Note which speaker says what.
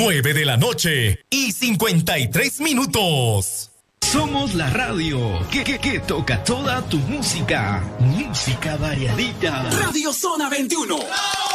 Speaker 1: 9:53 p.m.
Speaker 2: Somos la radio que toca toda tu música. Música variadita.
Speaker 3: Radio Zona 21.